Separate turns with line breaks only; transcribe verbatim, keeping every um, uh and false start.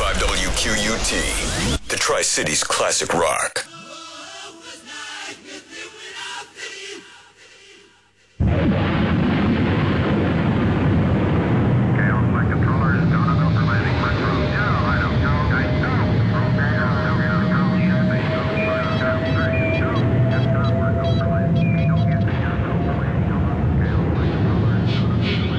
five W Q U T, the Tri-Cities Classic Rock.